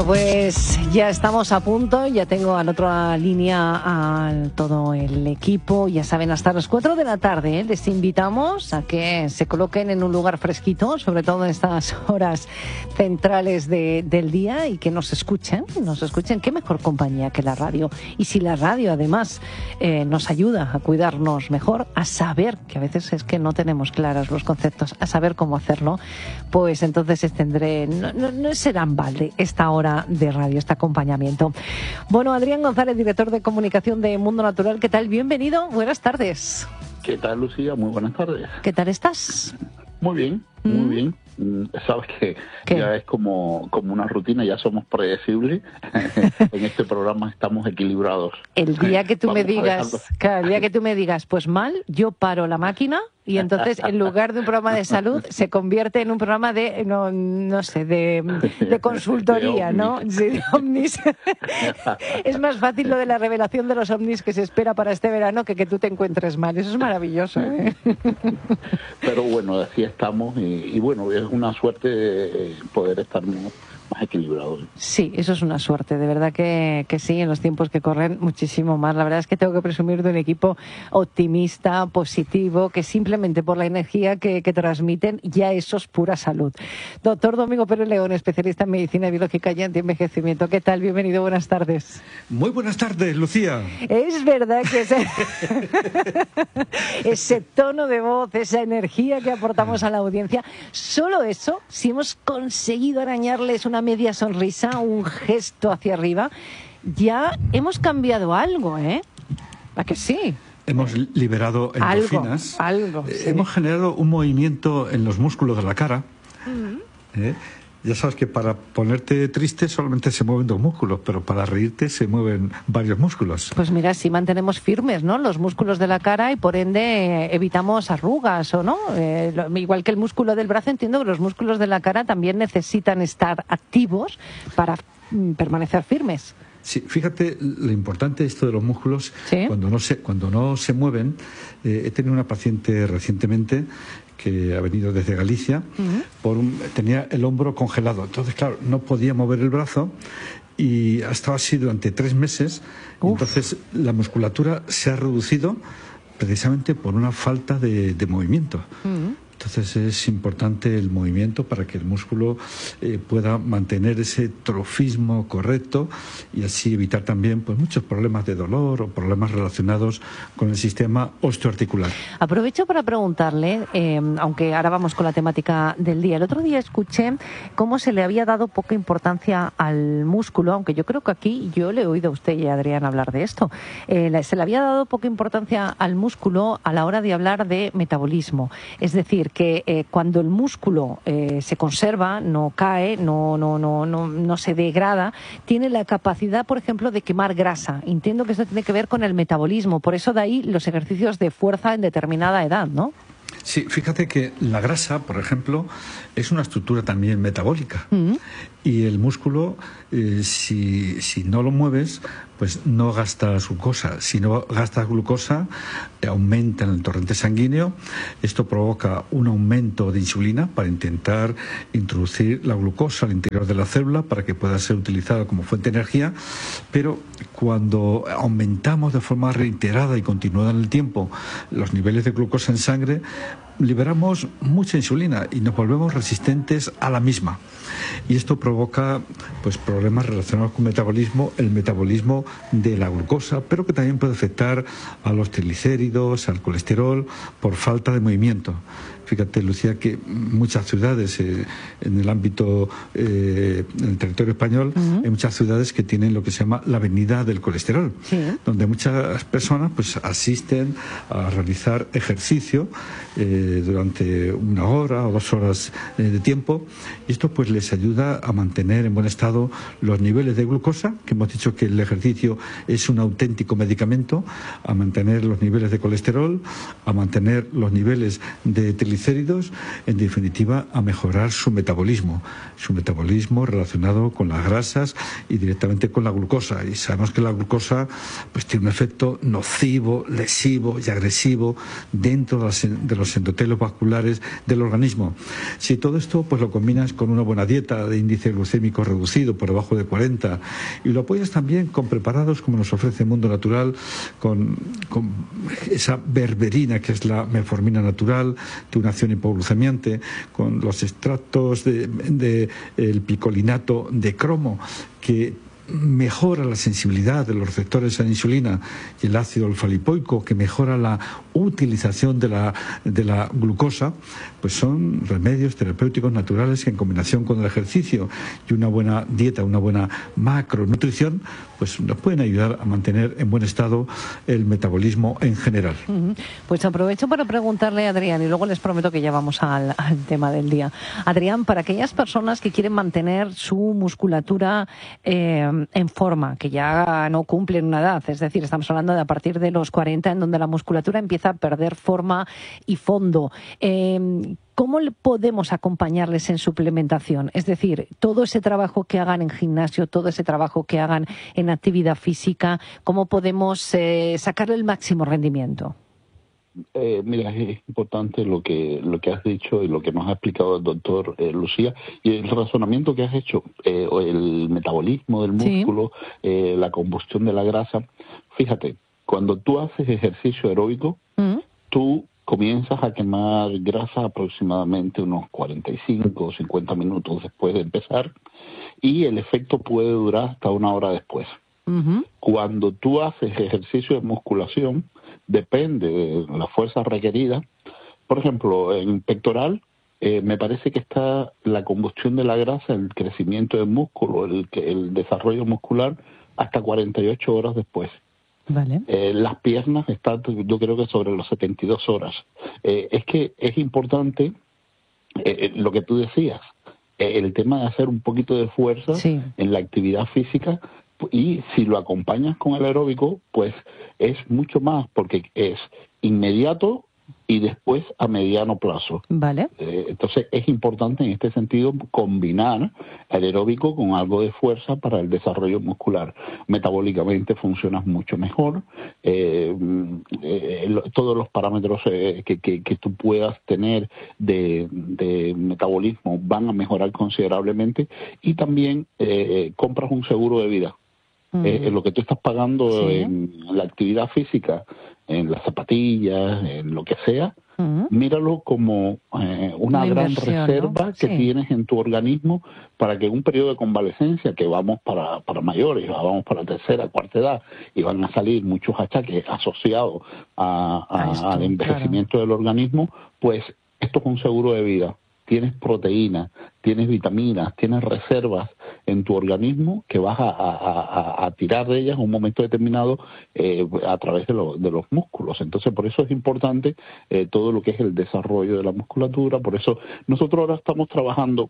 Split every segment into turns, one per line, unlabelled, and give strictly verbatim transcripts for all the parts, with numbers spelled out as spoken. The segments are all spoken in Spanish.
Bueno, pues ya estamos a punto, ya tengo en otra línea a todo el equipo, ya saben, hasta las cuatro de la tarde, ¿eh? Les invitamos a que se coloquen en un lugar fresquito, sobre todo en estas horas centrales de, del día, y que nos escuchen, nos escuchen. Qué mejor compañía que la radio. Y si la radio además eh, nos ayuda a cuidarnos mejor, a saber, que a veces es que no tenemos claros los conceptos, a saber cómo hacerlo, pues entonces tendré, no, no, no será en balde esta hora de radio, este acompañamiento. Bueno, Adrián González, director de comunicación de Mundo Natural, ¿qué tal? Bienvenido, buenas tardes.
¿Qué tal, Lucía? Muy buenas tardes.
¿Qué tal estás?
Muy bien, muy ¿Mm? bien. Sabes que ¿Qué? ya es como, como una rutina, ya somos predecibles. En este programa estamos equilibrados.
El día que tú me digas, claro, el día que tú me digas, pues mal, yo paro la máquina y entonces en lugar de un programa de salud se convierte en un programa de, no, no sé, de, de consultoría, de ¿no? Sí, de ovnis. Es más fácil lo de la revelación de los ovnis que se espera para este verano que que tú te encuentres mal. Eso es maravilloso, ¿eh?
Pero bueno, así estamos y, y bueno, es una suerte poder estar más equilibrado.
Sí, eso es una suerte, de verdad que, que sí, en los tiempos que corren muchísimo más. La verdad es que tengo que presumir de un equipo optimista, positivo, que simplemente por la energía que, que transmiten ya eso es pura salud. Doctor Domingo Pérez León, especialista en medicina biológica y antienvejecimiento. ¿Qué tal? Bienvenido, buenas tardes.
Muy buenas tardes, Lucía.
Es verdad que ese, ese tono de voz, esa energía que aportamos a la audiencia, solo eso, si hemos conseguido arañarles una media sonrisa, un gesto hacia arriba, ya hemos cambiado algo, ¿eh? ¿A que sí?
Hemos liberado endorfinas.
Algo, algo,
eh,
sí.
Hemos generado un movimiento en los músculos de la cara. Uh-huh. ¿eh? Ya sabes que para ponerte triste solamente se mueven dos músculos, pero para reírte se mueven varios músculos.
Pues mira, si mantenemos firmes, ¿no?, los músculos de la cara y por ende eh, evitamos arrugas, ¿o no? Eh, lo, igual que el músculo del brazo, entiendo que los músculos de la cara también necesitan estar activos para mm, permanecer firmes.
Sí, fíjate lo importante esto de los músculos.
¿Sí?
cuando no se cuando no se mueven. Eh, he tenido una paciente recientemente que ha venido desde Galicia. Uh-huh. por un, tenía el hombro congelado, entonces claro, no podía mover el brazo y ha estado así durante tres meses. Entonces la musculatura se ha reducido precisamente por una falta de, de movimiento. Uh-huh. Entonces es importante el movimiento para que el músculo eh, pueda mantener ese trofismo correcto y así evitar también pues muchos problemas de dolor o problemas relacionados con el sistema osteoarticular.
Aprovecho para preguntarle, eh, aunque ahora vamos con la temática del día. El otro día escuché cómo se le había dado poca importancia al músculo, aunque yo creo que aquí yo le he oído a usted y a Adrián hablar de esto. Eh, se le había dado poca importancia al músculo a la hora de hablar de metabolismo. Es decir, que eh, cuando el músculo eh, se conserva, no cae, no, no, no, no, no se degrada, tiene la capacidad, por ejemplo, de quemar grasa. Entiendo que esto tiene que ver con el metabolismo, por eso de ahí los ejercicios de fuerza en determinada edad, ¿no?
Sí, fíjate que la grasa, por ejemplo, es una estructura también metabólica. Uh-huh. Y el músculo, eh, si, si no lo mueves, pues no gastas glucosa. Si no gastas glucosa, eh, aumenta en el torrente sanguíneo. Esto provoca un aumento de insulina para intentar introducir la glucosa al interior de la célula para que pueda ser utilizada como fuente de energía. Pero cuando aumentamos de forma reiterada y continuada en el tiempo los niveles de glucosa en sangre, liberamos mucha insulina y nos volvemos resistentes a la misma. Y esto provoca pues problemas relacionados con el metabolismo, el metabolismo de la glucosa, pero que también puede afectar a los triglicéridos, al colesterol, por falta de movimiento. Fíjate, Lucía, que muchas ciudades eh, en el ámbito, eh, en el territorio español, uh-huh. hay muchas ciudades que tienen lo que se llama la avenida del colesterol, sí. donde muchas personas pues asisten a realizar ejercicio eh, durante una hora o dos horas eh, de tiempo, y esto pues les ayuda a mantener en buen estado los niveles de glucosa, que hemos dicho que el ejercicio es un auténtico medicamento, a mantener los niveles de colesterol, a mantener los niveles de triglicéridos, en definitiva a mejorar su metabolismo, su metabolismo relacionado con las grasas y directamente con la glucosa. Y sabemos que la glucosa pues tiene un efecto nocivo, lesivo y agresivo dentro de los endotelos vasculares del organismo. Si todo esto pues lo combinas con una buena dieta de índice glucémico reducido por debajo de cuarenta y lo apoyas también con preparados como nos ofrece Mundo Natural, con, con esa berberina que es la metformina natural de una acción hipoglucemiante, con los extractos de, de el picolinato de cromo que mejora la sensibilidad de los receptores a la insulina, y el ácido alfa-lipoico que mejora la utilización de la, de la glucosa, pues son remedios terapéuticos naturales que en combinación con el ejercicio y una buena dieta, una buena macronutrición, pues nos pueden ayudar a mantener en buen estado el metabolismo en general.
Uh-huh. Pues aprovecho para preguntarle a Adrián y luego les prometo que ya vamos al, al tema del día. Adrián, para aquellas personas que quieren mantener su musculatura eh, en forma, que ya no cumplen una edad, es decir, estamos hablando de a partir de los cuarenta, en donde la musculatura empieza a perder forma y fondo. Eh, ¿Cómo podemos acompañarles en suplementación? Es decir, todo ese trabajo que hagan en gimnasio, todo ese trabajo que hagan en actividad física, ¿cómo podemos eh, sacarle el máximo rendimiento?
Eh, mira, es importante lo que lo que has dicho y lo que nos ha explicado el doctor eh, Lucía, y el razonamiento que has hecho, eh, el metabolismo del músculo, sí. eh, la combustión de la grasa. Fíjate, cuando tú haces ejercicio aeróbico, ¿Mm? tú comienzas a quemar grasa aproximadamente unos cuarenta y cinco o cincuenta minutos después de empezar, y el efecto puede durar hasta una hora después. Uh-huh. Cuando tú haces ejercicio de musculación, depende de la fuerza requerida. Por ejemplo, en pectoral, eh, me parece que está la combustión de la grasa, el crecimiento del músculo, el, el desarrollo muscular, hasta cuarenta y ocho horas después.
Vale.
Eh, las piernas están, yo creo que sobre las setenta y dos horas. Eh, es que es importante eh, lo que tú decías, eh, el tema de hacer un poquito de fuerza, sí, en la actividad física, y si lo acompañas con el aeróbico, pues es mucho más, porque es inmediato y después a mediano plazo.
Vale.
Eh, entonces es importante en este sentido combinar el aeróbico con algo de fuerza para el desarrollo muscular. Metabólicamente funcionas mucho mejor, eh, eh, todos los parámetros eh, que, que, que tú puedas tener de, de metabolismo van a mejorar considerablemente, y también eh, compras un seguro de vida. Uh-huh. Eh, lo que tú estás pagando, sí, en la actividad física, en las zapatillas, en lo que sea, uh-huh, míralo como eh, una, una gran reserva, ¿no?, que sí, tienes en tu organismo para que en un periodo de convalecencia, que vamos para, para mayores, vamos para tercera, cuarta edad, y van a salir muchos achaques asociados a, a, a esto, al envejecimiento, claro, del organismo, pues esto es un seguro de vida. Tienes proteínas, tienes vitaminas, tienes reservas en tu organismo que vas a, a, a, a tirar de ellas en un momento determinado eh, a través de, lo, de los músculos. Entonces, por eso es importante eh, todo lo que es el desarrollo de la musculatura. Por eso nosotros ahora estamos trabajando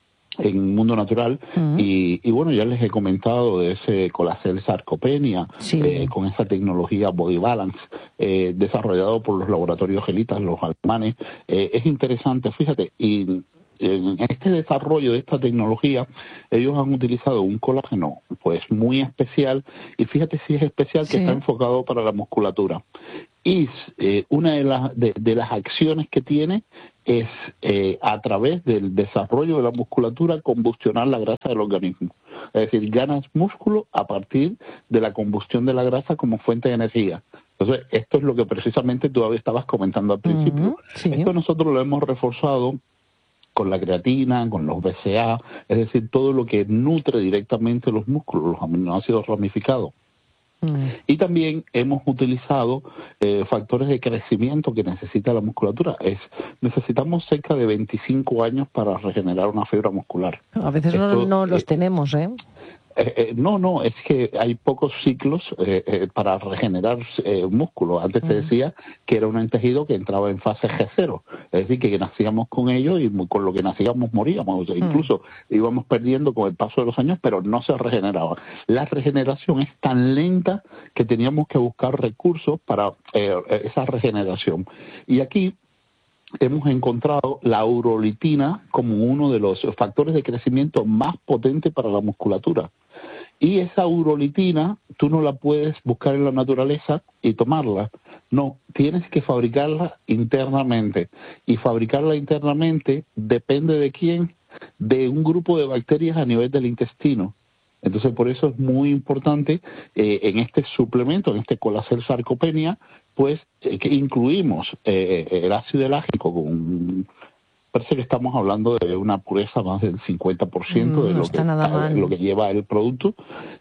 en Mundo Natural, uh-huh, y, y bueno, ya les he comentado de ese Colacel Sarcopenia, sí, eh, con esa tecnología Body Balance, eh, desarrollado por los laboratorios Gelitas, los alemanes. Eh, es interesante, fíjate, y en este desarrollo de esta tecnología, ellos han utilizado un colágeno pues muy especial, y fíjate si es especial, sí, que está enfocado para la musculatura. Y eh, una de las, de, de las acciones que tiene es, eh, a través del desarrollo de la musculatura, combustionar la grasa del organismo. Es decir, ganas músculo a partir de la combustión de la grasa como fuente de energía. Entonces, esto es lo que precisamente tú estabas comentando al principio. Uh-huh, sí. Esto nosotros lo hemos reforzado con la creatina, con los B C A, es decir, todo lo que nutre directamente los músculos, los aminoácidos ramificados. Mm. Y también hemos utilizado eh, factores de crecimiento que necesita la musculatura. Es Necesitamos cerca de veinticinco años para regenerar una fibra muscular.
A veces Esto, no, no los eh, tenemos, ¿eh?
Eh, eh, no, no, es que hay pocos ciclos eh, eh, para regenerar eh, músculo. Antes mm. se decía que era un tejido que entraba en fase G cero, es decir, que nacíamos con ello y con lo que nacíamos moríamos. O sea, mm. incluso íbamos perdiendo con el paso de los años, pero no se regeneraba. La regeneración es tan lenta que teníamos que buscar recursos para eh, esa regeneración. Y aquí hemos encontrado la urolitina como uno de los factores de crecimiento más potentes para la musculatura. Y esa urolitina tú no la puedes buscar en la naturaleza y tomarla. No, tienes que fabricarla internamente. Y fabricarla internamente depende de quién, de un grupo de bacterias a nivel del intestino. Entonces, por eso es muy importante eh, en este suplemento, en este Colacel Sarcopenia, pues eh, que incluimos eh, el ácido elágico con... Parece que estamos hablando de una pureza más del cincuenta por ciento
mm,
de
no
lo,
está
que,
nada mal.
lo que lleva el producto.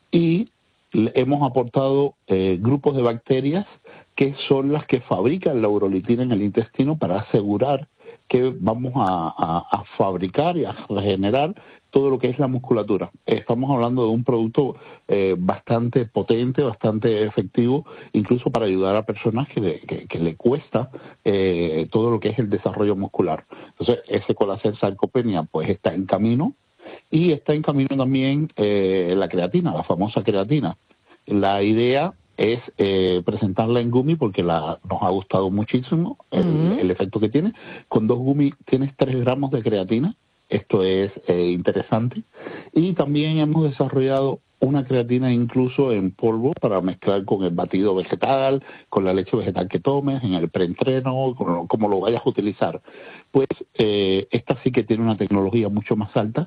Y le hemos aportado eh, grupos de bacterias que son las que fabrican la urolitina en el intestino para asegurar que vamos a, a, a fabricar y a regenerar todo lo que es la musculatura. Estamos hablando de un producto eh, bastante potente, bastante efectivo, incluso para ayudar a personas que le, que, que le cuesta eh, todo lo que es el desarrollo muscular. Entonces, ese Colacel Sarcopenia pues está en camino, y está en camino también eh, la creatina, la famosa creatina. La idea es eh, presentarla en gummy porque la, nos ha gustado muchísimo el, uh-huh. el efecto que tiene. Con dos gummy tienes tres gramos de creatina. Esto es eh, interesante. Y también hemos desarrollado una creatina incluso en polvo para mezclar con el batido vegetal, con la leche vegetal que tomes, en el preentreno, como lo vayas a utilizar. Pues eh, esta sí que tiene una tecnología mucho más alta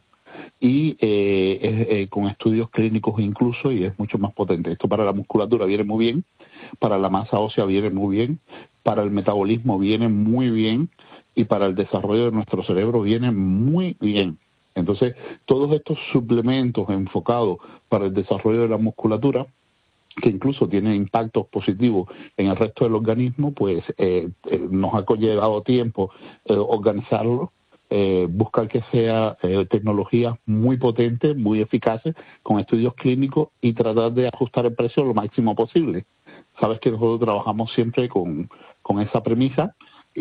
y eh, es, eh, con estudios clínicos incluso, y es mucho más potente. Esto para la musculatura viene muy bien, para la masa ósea viene muy bien, para el metabolismo viene muy bien, y para el desarrollo de nuestro cerebro viene muy bien. Entonces, todos estos suplementos enfocados para el desarrollo de la musculatura, que incluso tienen impactos positivos en el resto del organismo, pues eh, eh, nos ha llevado tiempo eh, organizarlo, eh, buscar que sea eh, tecnologías muy potentes, muy eficaces, con estudios clínicos, y tratar de ajustar el precio lo máximo posible. Sabes que nosotros trabajamos siempre con, con esa premisa,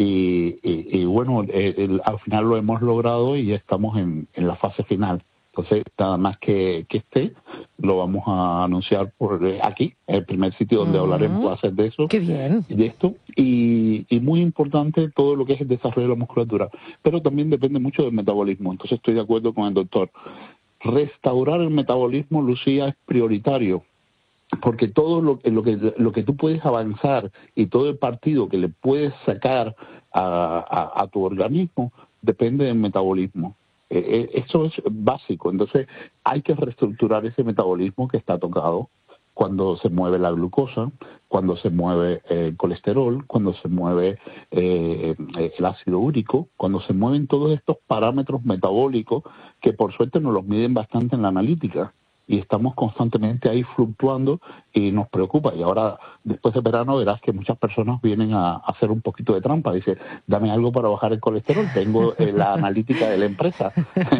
y, y, y bueno, eh, el, al final lo hemos logrado y ya estamos en, en la fase final. Entonces, nada más que, que esté, lo vamos a anunciar por aquí, el primer sitio donde uh-huh. hablaremos va a ser de eso.
¡Qué bien!
De esto, y, y muy importante todo lo que es el desarrollo de la musculatura, pero también depende mucho del metabolismo. Entonces estoy de acuerdo con el doctor. Restaurar el metabolismo, Lucía, es prioritario, porque todo lo, lo que lo que tú puedes avanzar y todo el partido que le puedes sacar a, a, a tu organismo depende del metabolismo. Eh, eso es básico. Entonces hay que reestructurar ese metabolismo que está tocado cuando se mueve la glucosa, cuando se mueve eh, el colesterol, cuando se mueve eh, el ácido úrico, cuando se mueven todos estos parámetros metabólicos que por suerte nos los miden bastante en la analítica. Y estamos constantemente ahí fluctuando y nos preocupa. Y ahora, después de verano, verás que muchas personas vienen a, a hacer un poquito de trampa. Dice, dame algo para bajar el colesterol, tengo eh, la analítica de la empresa.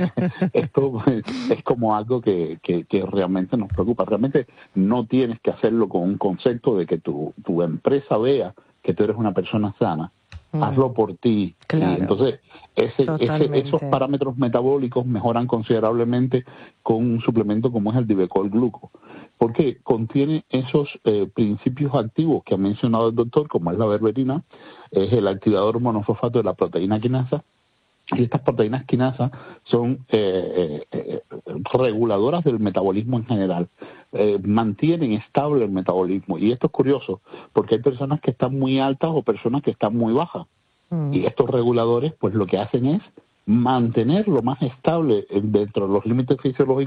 Esto es como algo que, que, que realmente nos preocupa. Realmente no tienes que hacerlo con un concepto de que tu, tu empresa vea que tú eres una persona sana. Mm. Hazlo por ti.
Claro.
Y entonces, ese, ese, esos parámetros metabólicos mejoran considerablemente con un suplemento como es el Divecol Gluco, porque contiene esos eh, principios activos que ha mencionado el doctor, como es la berberina, es el activador monofosfato de la proteína quinasa, y estas proteínas quinasa son eh, eh, reguladoras del metabolismo en general, eh, mantienen estable el metabolismo. Y esto es curioso, porque hay personas que están muy altas o personas que están muy bajas. Mm. Y estos reguladores, pues lo que hacen es mantener lo más estable dentro de los límites fisiológicos